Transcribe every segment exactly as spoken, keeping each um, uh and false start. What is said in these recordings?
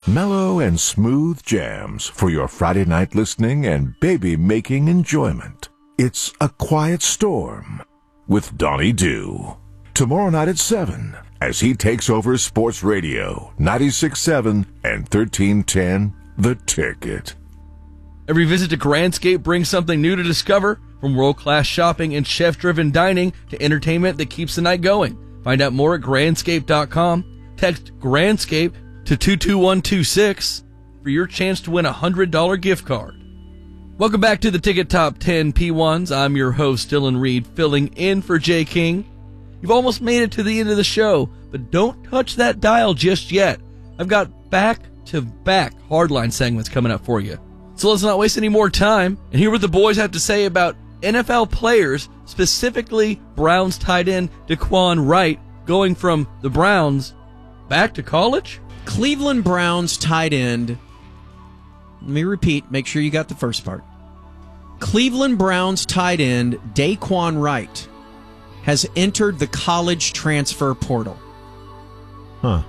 Mellow and smooth jams for your Friday night listening and baby-making enjoyment. It's A Quiet Storm with Donnie Dew. Tomorrow night at seven, as he takes over Sports Radio, ninety-six point seven and thirteen ten, The Ticket. Every visit to Grandscape brings something new to discover, from world-class shopping and chef-driven dining to entertainment that keeps the night going. Find out more at grandscape dot com. Text Grandscape to two two one two six for your chance to win a one hundred dollars gift card. Welcome back to the Ticket Top ten P ones. I'm your host, Dylan Reed, filling in for Jay King. You've almost made it to the end of the show, but don't touch that dial just yet. I've got back-to-back Hardline segments coming up for you. So let's not waste any more time and hear what the boys have to say about N F L players, specifically Browns tight end Daquan Wright, going from the Browns back to college. Cleveland Browns tight end, let me repeat, make sure you got the first part. Cleveland Browns tight end Daquan Wright has entered the college transfer portal. Huh.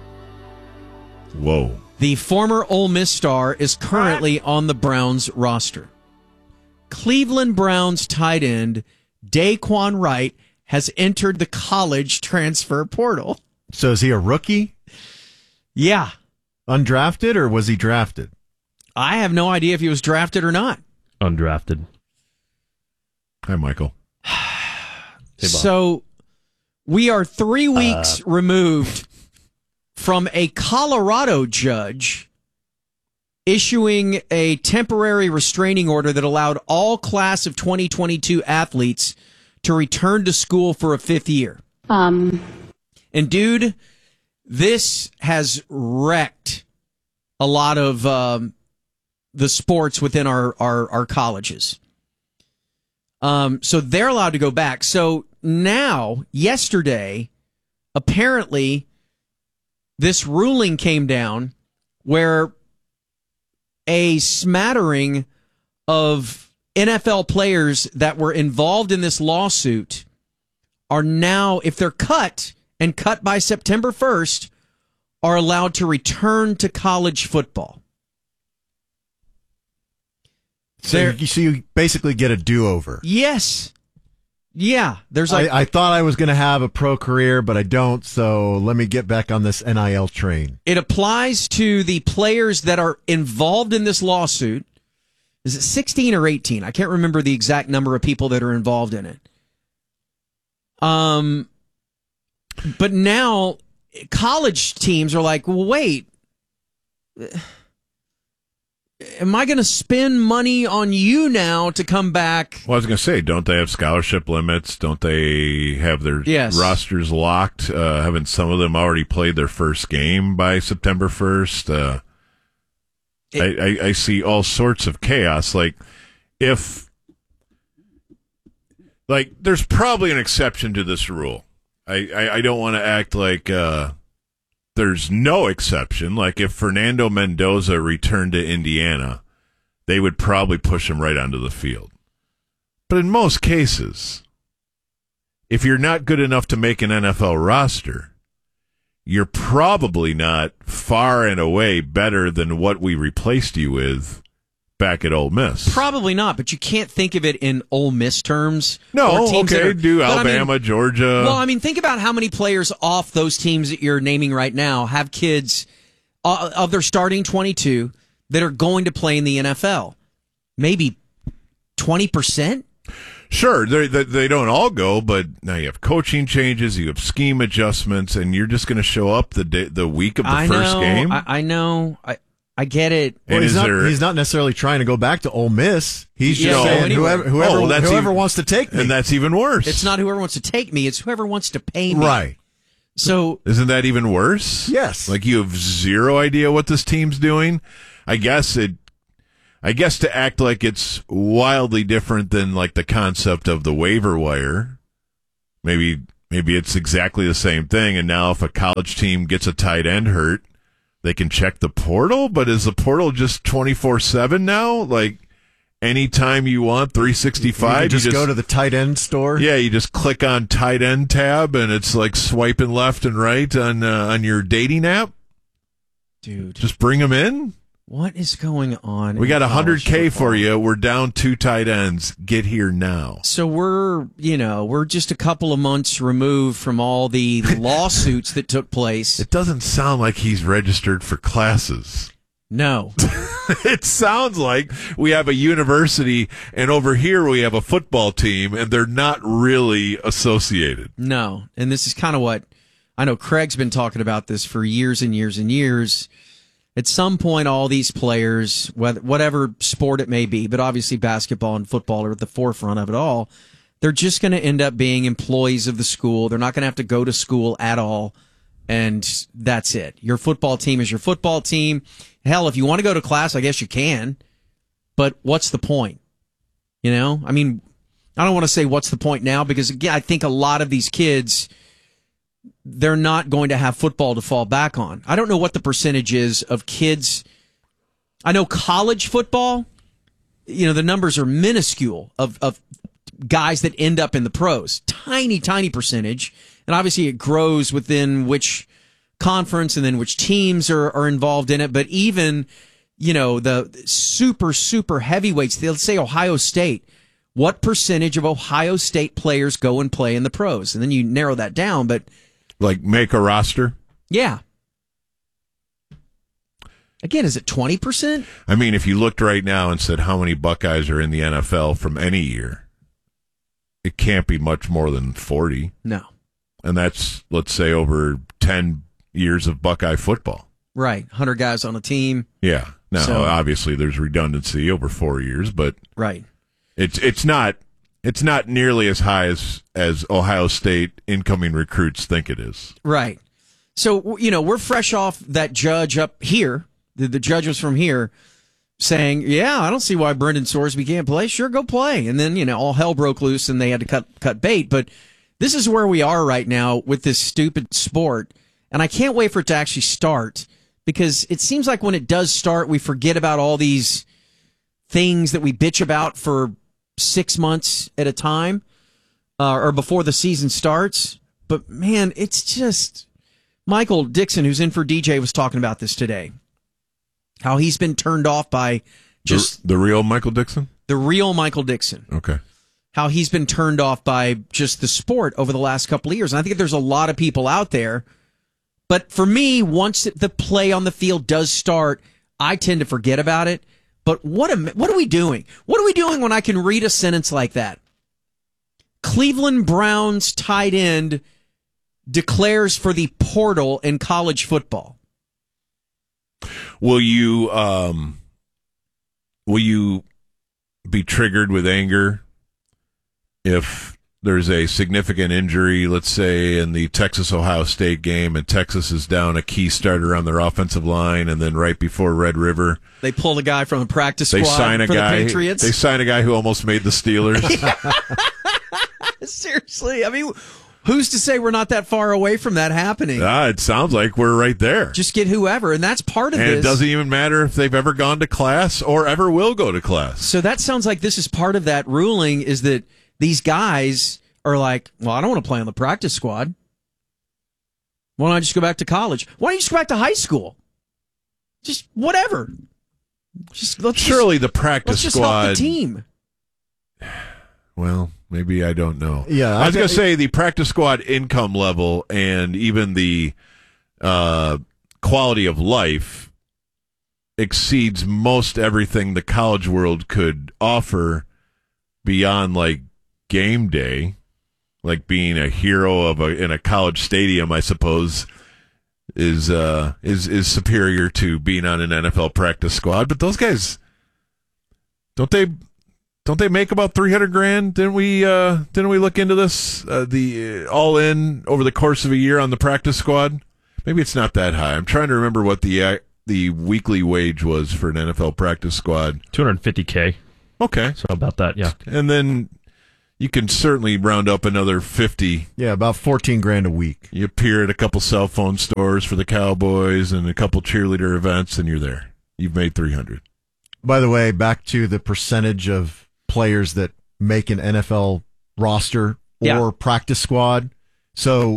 Whoa. The former Ole Miss star is currently on the Browns roster. Cleveland Browns tight end Daquan Wright has entered the college transfer portal. So is he a rookie? Yeah. Undrafted, or was he drafted? I have no idea if he was drafted or not. Undrafted. Hi, Michael. Hey, so we are three weeks uh, removed from a Colorado judge issuing a temporary restraining order that allowed all class of twenty twenty-two athletes to return to school for a fifth year. Um. And dude, this has wrecked a lot of um, the sports within our, our, our colleges. Um, so they're allowed to go back. So now, yesterday, apparently, this ruling came down where a smattering of N F L players that were involved in this lawsuit are now, if they're cut, and cut by September first, are allowed to return to college football. So you, so you basically get a do-over. Yes. Yeah. There's like I, I thought I was going to have a pro career, but I don't, so let me get back on this N I L train. It applies to the players that are involved in this lawsuit. Is it sixteen or eighteen? I can't remember the exact number of people that are involved in it. Um... But now, college teams are like, well, wait, am I going to spend money on you now to come back? Well, I was going to say, don't they have scholarship limits? Don't they have their yes. rosters locked? Uh, haven't some of them already played their first game by September first? Uh, I, I, I see all sorts of chaos. Like, if, like, there's probably an exception to this rule. I, I, I don't want to act like uh, there's no exception. Like if Fernando Mendoza returned to Indiana, they would probably push him right onto the field. But in most cases, if you're not good enough to make an N F L roster, you're probably not far and away better than what we replaced you with back at Ole Miss. Probably not, but you can't think of it in Ole Miss terms. No, okay, are, do Alabama, I mean, Georgia. Well, I mean, think about how many players off those teams that you're naming right now have kids uh, of their starting twenty-two that are going to play in the N F L. Maybe twenty percent? Sure, they, they they don't all go, but now you have coaching changes, you have scheme adjustments, and you're just going to show up the day, the week of the I first know, game? I, I know, I I get it. Well, And he's, is not, there- he's not necessarily trying to go back to Ole Miss. He's Yeah, just so saying anyway. whoever, whoever, Oh, that's whoever even- wants to take me. And that's even worse. It's not whoever wants to take me, it's whoever wants to pay me. Right. So, Isn't that even worse? Yes. Like you have zero idea what this team's doing? I guess it I guess to act like it's wildly different than like the concept of the waiver wire. Maybe maybe it's exactly the same thing, and now if a college team gets a tight end hurt, they can check the portal, but is the portal just twenty-four seven now? Like anytime you want, three sixty-five? You just, you just go to the tight end store? Yeah, you just click on tight end tab, and it's like swiping left and right on uh, on your dating app. Dude, Just bring them in. what is going on? We in got one hundred K college for football? you. We're down two tight ends. Get here now. So we're, you know, we're just a couple of months removed from all the lawsuits that took place. It doesn't sound like he's registered for classes. No. It sounds like we have a university, and over here we have a football team, and they're not really associated. No. And this is kind of what I know Craig's been talking about this for years and years and years. At some point, all these players, whether, whatever sport it may be, but obviously basketball and football are at the forefront of it all, they're just going to end up being employees of the school. They're not going to have to go to school at all. And that's it. Your football team is your football team. Hell, if you want to go to class, I guess you can. But what's the point? You know? I mean, I don't want to say what's the point now because, again, I think a lot of these kids, they're not going to have football to fall back on. I don't know what the percentage is of kids. I know college football, you know, the numbers are minuscule of, of guys that end up in the pros. Tiny, tiny percentage. And obviously it grows within which conference and then which teams are, are involved in it. But even, you know, the super, super heavyweights, let's say Ohio State, what percentage of Ohio State players go and play in the pros? And then you narrow that down, but Like, make a roster? yeah. Again, is it twenty percent? I mean, if you looked right now and said how many Buckeyes are in the N F L from any year, it can't be much more than forty. No. And that's, let's say, over ten years of Buckeye football. Right. one hundred guys on a team. Yeah. Now, So- obviously, there's redundancy over four years, but Right. it's it's not it's not nearly as high as, as Ohio State incoming recruits think it is. Right. So, you know, we're fresh off that judge up here. The, the judge was from here saying, yeah, I don't see why Brendan Sorsby can't play. Sure, go play. And then, you know, all hell broke loose and they had to cut cut bait. But this is where we are right now with this stupid sport. And I can't wait for it to actually start because it seems like when it does start, we forget about all these things that we bitch about for six months at a time uh, or before the season starts. But, man, it's just... Michael Dixon, who's in for D J, was talking about this today. How he's been turned off by just The, the real Michael Dixon? the real Michael Dixon. Okay. How he's been turned off by just the sport over the last couple of years. And I think there's a lot of people out there. But for me, once the play on the field does start, I tend to forget about it. But what am, what are we doing? What are we doing when I can read a sentence like that? Cleveland Browns tight end declares for the portal in college football. Will you um will you be triggered with anger if there's a significant injury, let's say in the Texas-Ohio State game, and Texas is down a key starter on their offensive line, and then right before Red River, They pull a guy from the practice they squad sign a for guy. the Patriots. They sign a guy who almost made the Steelers. Seriously, I mean, who's to say we're not that far away from that happening? ah, it sounds like we're right there. Just get whoever, and that's part of and this. it doesn't even matter if they've ever gone to class or ever will go to class. So that sounds like this is part of that ruling, is that these guys are like, well, I don't want to play on the practice squad. Why don't I just go back to college? Why don't you just go back to high school? Just whatever. Just let's Surely just, the practice let's just squad. help the team. Well, maybe I don't know. Yeah, I was I going to thi- say the practice squad income level and even the uh, quality of life exceeds most everything the college world could offer beyond like game day, like being a hero of a in a college stadium, I suppose. Is uh is is superior to being on an N F L practice squad, but those guys don't they don't they make about three hundred grand? Didn't we uh didn't we look into this uh, the uh, all in over the course of a year on the practice squad? Maybe it's not that high. I'm trying to remember what the uh, the weekly wage was for an N F L practice squad. two hundred fifty K. Okay, So about that, yeah. and then you can certainly round up another fifty. Yeah, about fourteen grand a week. You appear at a couple cell phone stores for the Cowboys and a couple cheerleader events, and you're there. You've made three hundred. By the way, back to the percentage of players that make an N F L roster or Yeah. practice squad. So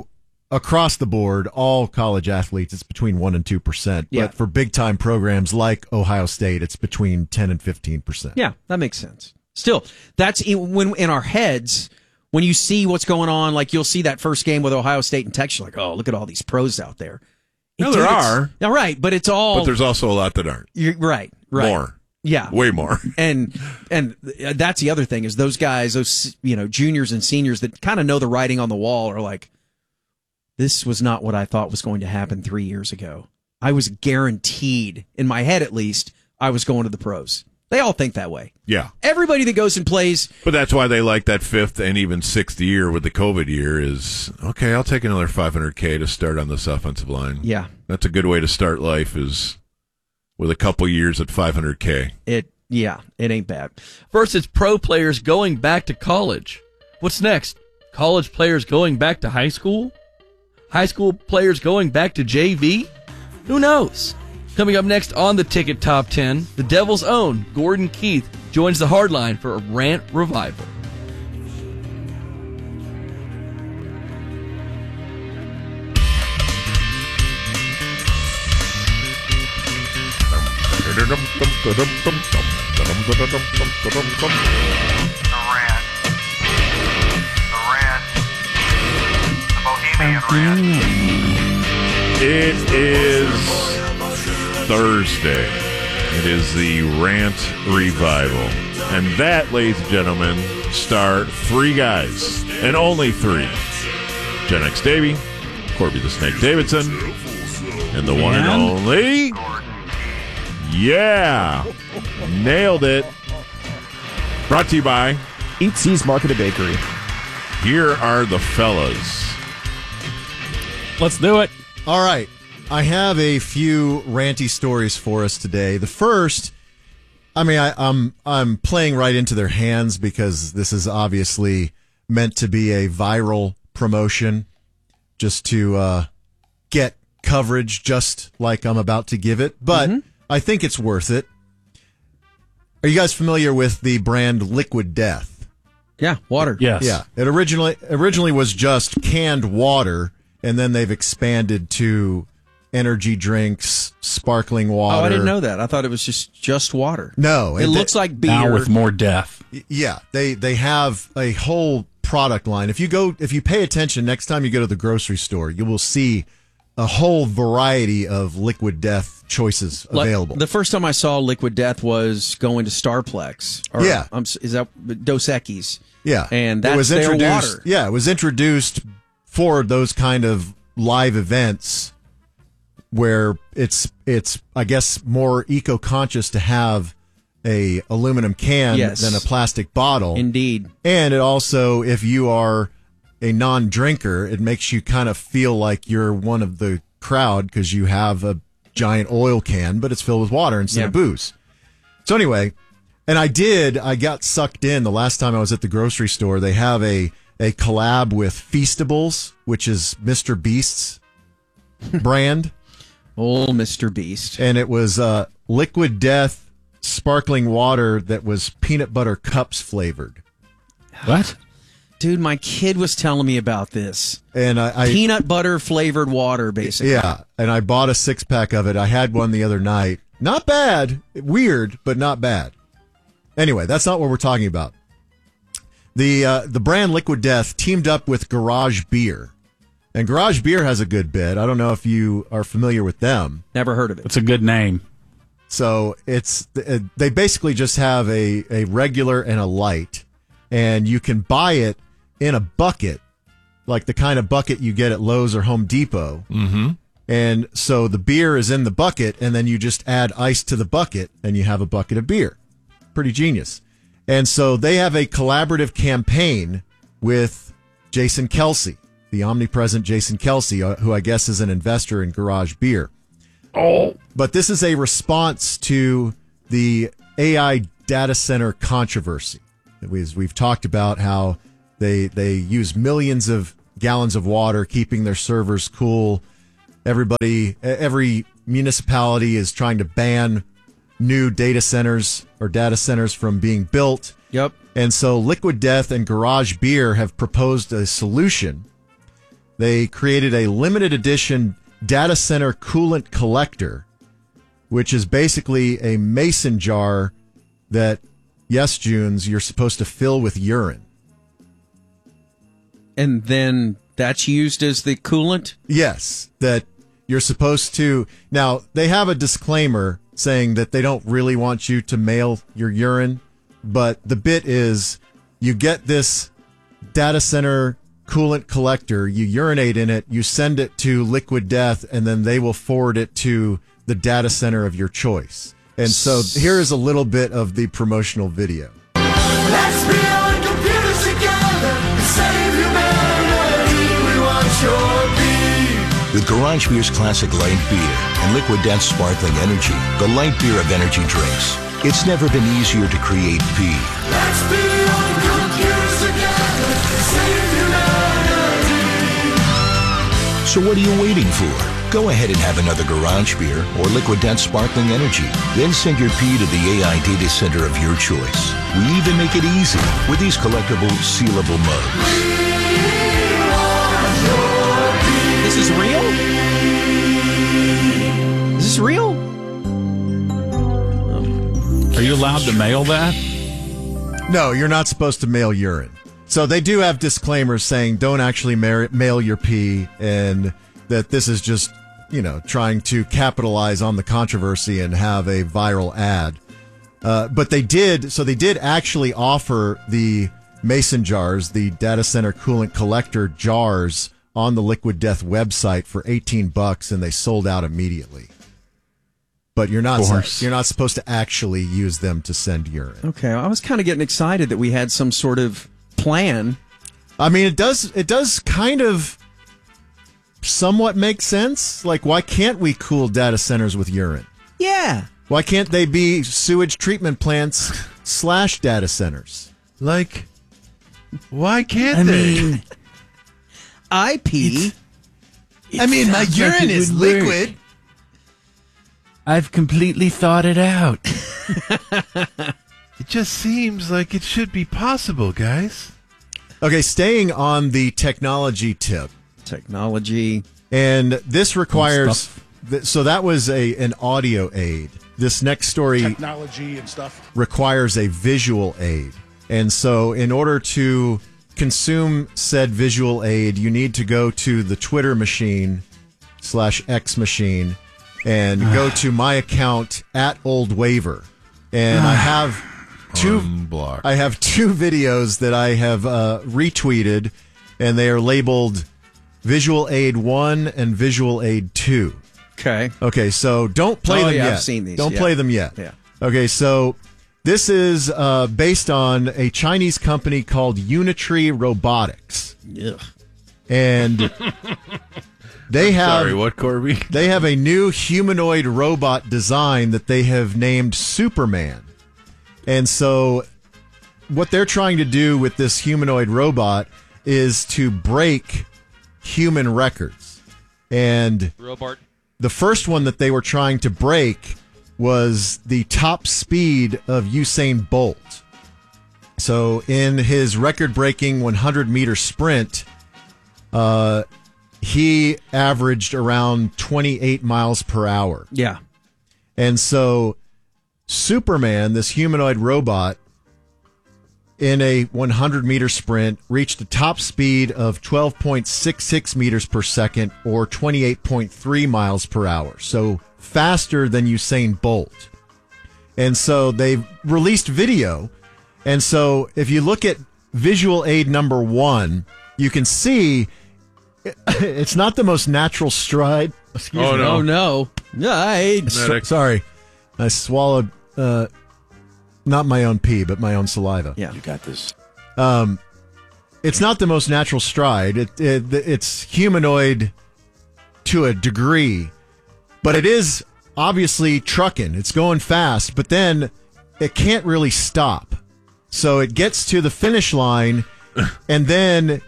across the board, all college athletes, it's between one and two percent. Yeah. But for big time programs like Ohio State, it's between ten and fifteen percent. Yeah, that makes sense. Still, that's in, when in our heads. When you see what's going on, like you'll see that first game with Ohio State and Texas, you're like, oh, look at all these pros out there. No, It- there it's- are. All right, but it's all. But there's also a lot that aren't. You're, right, right. More. Yeah. Way more. And and that's the other thing is those guys, those you know juniors and seniors that kind of know the writing on the wall are like, this was not what I thought was going to happen three years ago. I was guaranteed, in my head at least, I was going to the pros. They all think that way. Yeah. Everybody that goes and plays. But that's why they like that fifth and even sixth year with the COVID year is, okay, I'll take another five hundred K to start on this offensive line. Yeah. That's a good way to start life is with a couple years at five hundred K. It yeah, it ain't bad. First, it's pro players going back to college. What's next? College players going back to high school? High school players going back to J V? Who knows? Coming up next on the Ticket Top ten, the Devil's own Gordon Keith joins the Hardline for a rant revival. The Rant. The Rant. The Bohemian Rant. It is Thursday. It is the Rant Revival. And that, ladies and gentlemen, star three guys, and only three. Gen X Davey, Corby the Snake Davidson, and the one and only... Yeah! Nailed it. Brought to you by... Eat C's Market and Bakery. Here are the fellas. Let's do it. All right. I have a few ranty stories for us today. The first, I mean, I, I'm I'm playing right into their hands because this is obviously meant to be a viral promotion, just to uh, get coverage, just like I'm about to give it. But mm-hmm. I think it's worth it. Are you guys familiar with the brand Liquid Death? Yeah, water. Yes. Yeah. It originally originally was just canned water, and then they've expanded to energy drinks, sparkling water. Oh, I didn't know that. I thought it was just just water. No, it they, looks like beer. Now with more death. Yeah, they they have a whole product line. If you go, if you pay attention next time you go to the grocery store, you will see a whole variety of Liquid Death choices Like, available. the first time I saw Liquid Death was going to Starplex. Or, Yeah. um, is that Dos Equis? yeah, and it that's was their introduced. water. Yeah, it was introduced for those kind of live events where it's it's I guess more eco-conscious to have a aluminum can Yes. than a plastic bottle. Indeed. And it also, if you are a non-drinker, it makes you kind of feel like you're one of the crowd because you have a giant oil can, but it's filled with water instead Yeah. of booze. So anyway, and I did, I got sucked in the last time I was at the grocery store. They have a, a collab with Feastables, which is Mister Beast's brand. Old Mister Beast. And it was uh, Liquid Death sparkling water that was peanut butter cups flavored. What? Dude, my kid was telling me about this. And I, I Peanut butter flavored water, basically. yeah, and I bought a six pack of it. I had one the other night. Not bad, weird, but not bad. Anyway, that's not what we're talking about. The uh, the brand Liquid Death teamed up with Garage Beer, and Garage Beer has a good bit. I don't know if you are familiar with them. Never heard of it. It's a good name. So it's they basically just have a, a regular and a light, and you can buy it in a bucket, like the kind of bucket you get at Lowe's or Home Depot. Mm-hmm. And so the beer is in the bucket, and then you just add ice to the bucket, and you have a bucket of beer. Pretty genius. And so they have a collaborative campaign with Jason Kelsey, the omnipresent Jason Kelsey, uh, who I guess is an investor in Garage Beer. Oh. But this is a response to the A I data center controversy. We've, we've talked about how they they use millions of gallons of water, keeping their servers cool. Everybody, every municipality is trying to ban new data centers or data centers from being built. Yep. And so Liquid Death and Garage Beer have proposed a solution they created a limited edition data center coolant collector, which is basically a mason jar that, yes, Junes, you're supposed to fill with urine. And then that's used as the coolant? Yes, that you're supposed to. Now, they have a disclaimer saying that they don't really want you to mail your urine, but the bit is you get this data center coolant collector, you urinate in it, you send it to Liquid Death, and then they will forward it to the data center of your choice. And so here is a little bit of the promotional video. Let's be on computers together and save humanity. We want your beer. With Garage Beer's classic light beer and Liquid Death sparkling energy, the light beer of energy drinks, it's never been easier to create pee. Let's be on computers together and save humanity. So what are you waiting for? Go ahead and have another Garage Beer or Liquid Death sparkling energy. Then send your pee to the A I data center of your choice. We even make it easy with these collectible, sealable mugs. This is real? Is this real? Are you allowed to mail that? No, you're not supposed to mail urine. So they do have disclaimers saying don't actually ma- mail your pee, and that this is just, you know, trying to capitalize on the controversy and have a viral ad. Uh, but they did, so they did actually offer the mason jars, the data center coolant collector jars, on the Liquid Death website for eighteen bucks, and they sold out immediately. But you're not course. you're not supposed to actually use them to send urine. Okay, I was kind of getting excited that we had some sort of plan. I mean, it does it does kind of somewhat make sense. Like, why can't we cool data centers with urine? Yeah. Why can't they be sewage treatment plants slash data centers? Like, why can't I they? mean, I pee. I mean, my urine is liquid. I've completely thought it out. It just seems like it should be possible, guys. Okay, staying on the technology tip. Technology. And this requires, stuff. th- so that was a an audio aid. This next story Technology and stuff. requires a visual aid. And so in order to consume said visual aid, you need to go to the Twitter machine slash X machine and go to my account at Old Waver. And I have two Unblock. I have two videos that I have uh, retweeted, and they are labeled Visual Aid one and Visual Aid two. Okay. Okay, so don't play Oh, them yeah, yet. I've seen these, Don't yeah. play them yet. Yeah. Okay, so this is uh, based on a Chinese company called Unitree Robotics. Ugh. And they have Sorry, what, Corby? they have a new humanoid robot design that they have named Superman. And so what they're trying to do with this humanoid robot is to break human records. And Robart. the first one that they were trying to break was the top speed of Usain Bolt. So in his record-breaking one hundred meter sprint, uh, he averaged around twenty-eight miles per hour. Yeah. And so Superman, this humanoid robot, in a one hundred meter sprint, reached a top speed of twelve point six six meters per second, or twenty-eight point three miles per hour. So faster than Usain Bolt. And so they've released video. And so if you look at visual aid number one, you can see it's not the most natural stride. Excuse Oh, me. no. Oh, no. No, I... So- sorry. I swallowed, uh, not my own pee, but my own saliva. Yeah. You got this. Um, it's not the most natural stride. It, it it's humanoid to a degree, but it is obviously trucking. It's going fast, but then it can't really stop. So it gets to the finish line, and then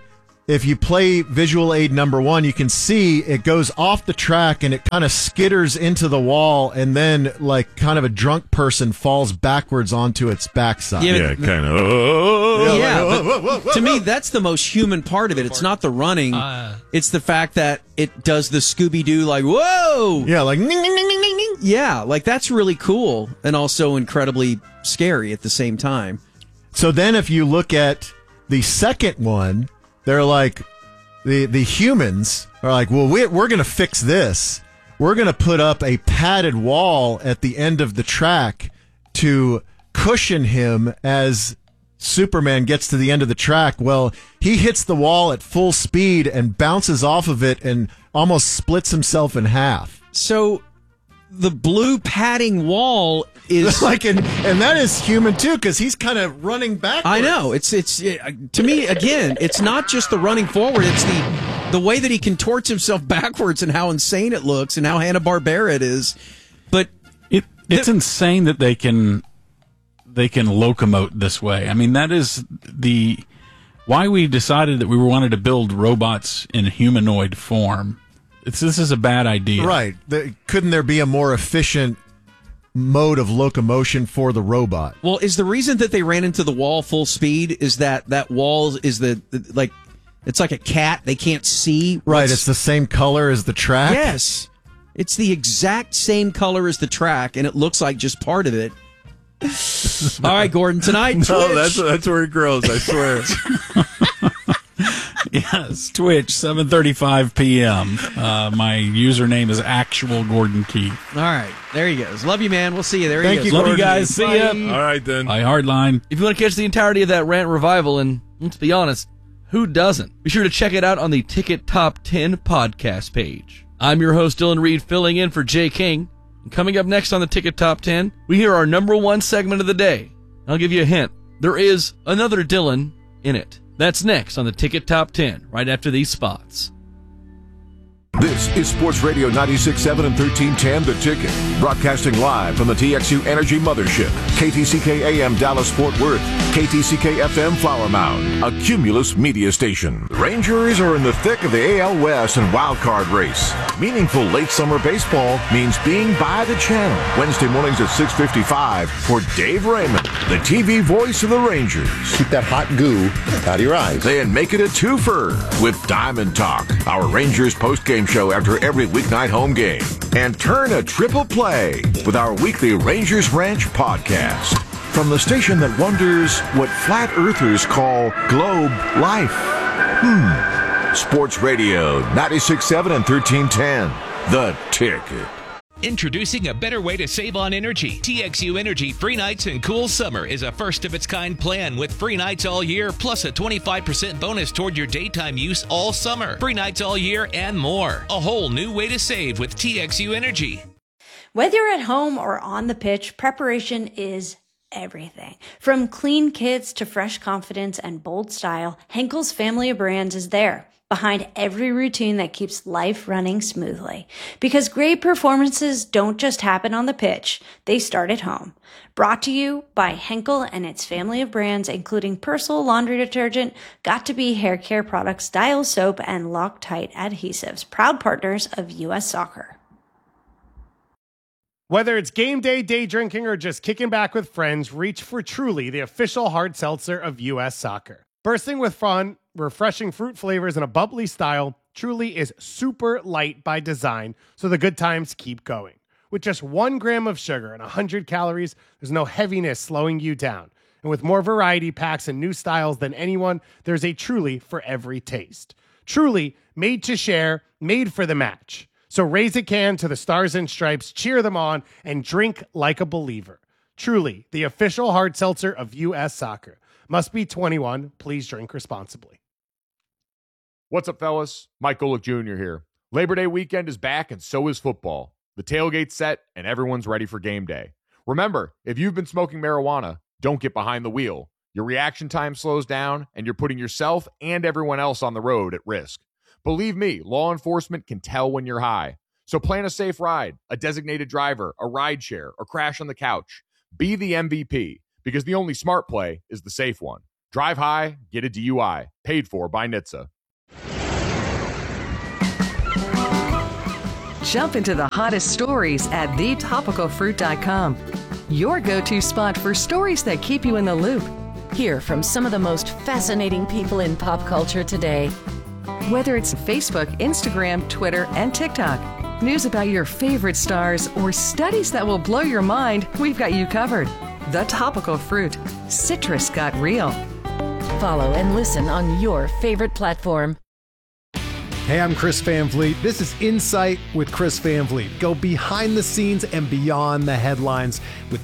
if you play visual aid number one, you can see it goes off the track and it kind of skitters into the wall, and then like kind of a drunk person falls backwards onto its backside. Yeah, Yeah, kind of. Oh, Yeah, like, but whoa, whoa, whoa, to me, whoa. that's the most human part of it. It's not the running; Uh, it's the fact that it does the Scooby Doo, like whoa, Yeah, like ning, ning, ning, ning, ning, ning. yeah, like that's really cool and also incredibly scary at the same time. So then if you look at the second one, they're like, the, the humans are like, well, we're, we're going to fix this. We're going to put up a padded wall at the end of the track to cushion him as Superman gets to the end of the track. Well, he hits the wall at full speed and bounces off of it and almost splits himself in half. So the blue padding wall is Like, and, and that is human too, because he's kind of running backwards. I know. It's it's it, to me again. It's not just the running forward. It's the the way that he contorts himself backwards and how insane it looks and how Hanna-Barbera it is. But it it's The- insane that they can they can locomote this way. I mean, that is the why we decided that we wanted to build robots in humanoid form. It's this is a bad idea, Right. The, couldn't there be a more efficient mode of locomotion for the robot? well, is the reason that they ran into the wall full speed is that that wall is the, the like it's like a cat. They can't see. Right. what's- It's the same color as the track. Yes. It's the exact same color as the track, and it looks like just part of it. All right, Gordon, tonight. No, Twitch. that's that's where it grows. I swear. Yes, Twitch, seven thirty-five p.m. Uh, my username is actual Gordon Keith. All right, there he goes. Love you, man. We'll see you. There Thank he you, goes. Love you Gordon. guys. See ya. All right then. Bye, Hardline. If you want to catch the entirety of that rant revival, and let's be honest, who doesn't? Be sure to check it out on the Ticket Top ten podcast page. I'm your host, Dylan Reed, filling in for Jay King. And coming up next on the Ticket Top ten, we hear our number one segment of the day. I'll give you a hint. There is another Dylan in it. That's next on the Ticket Top ten, right after these spots. This is Sports Radio ninety-six point seven and thirteen ten The Ticket. Broadcasting live from the T X U Energy Mothership. K T C K A M Dallas Fort Worth. K T C K F M Flower Mound. A Cumulus media station. The Rangers are in the thick of the A L West and wild card race. Meaningful late summer baseball means being by the channel. Wednesday mornings at six fifty-five for Dave Raymond, the T V voice of the Rangers. Keep that hot goo out of your eyes. Then make it a twofer with Diamond Talk, our Rangers postgame show after every weeknight home game. And turn a triple play with our weekly Rangers Ranch podcast. From the station that wonders what flat earthers call globe life. Hmm. Sports Radio ninety-six point seven and thirteen ten The Ticket. Introducing a better way to save on energy. T X U Energy Free Nights and Cool Summer is a first-of-its-kind plan with free nights all year, plus a twenty-five percent bonus toward your daytime use all summer. Free nights all year and more. A whole new way to save with T X U Energy. Whether you're at home or on the pitch, preparation is everything. From clean kits to fresh confidence and bold style, Henkel's family of brands is there, behind every routine that keeps life running smoothly. Because great performances don't just happen on the pitch, they start at home. Brought to you by Henkel and its family of brands, including Persil laundry detergent, Got2b hair care products, Dial soap, and Loctite adhesives, proud partners of U S Soccer. Whether it's game day, day drinking, or just kicking back with friends, reach for Truly, the official hard seltzer of U S Soccer. Bursting with fun, refreshing fruit flavors, and a bubbly style, Truly is super light by design, so the good times keep going. With just one gram of sugar and one hundred calories, there's no heaviness slowing you down. And with more variety packs and new styles than anyone, there's a Truly for every taste. Truly, made to share, made for the match. So raise a can to the Stars and Stripes, cheer them on, and drink like a believer. Truly, the official hard seltzer of U S Soccer. Must be twenty-one. Please drink responsibly. What's up, fellas? Mike Golick Junior here. Labor Day weekend is back, and so is football. The tailgate's set, and everyone's ready for game day. Remember, if you've been smoking marijuana, don't get behind the wheel. Your reaction time slows down, and you're putting yourself and everyone else on the road at risk. Believe me, law enforcement can tell when you're high. So plan a safe ride, a designated driver, a ride share, or crash on the couch. Be the M V P, because the only smart play is the safe one. Drive high, get a D U I. Paid for by N H T S A. Jump into the hottest stories at the topical fruit dot com. Your go-to spot for stories that keep you in the loop. Hear from some of the most fascinating people in pop culture today. Whether it's Facebook, Instagram, Twitter, and TikTok, news about your favorite stars, or studies that will blow your mind, we've got you covered. The Topical Fruit. Citrus got real. Follow and listen on your favorite platform. Hey, I'm Chris Van Vliet. This is Insight with Chris Van Vliet. Go behind the scenes and beyond the headlines with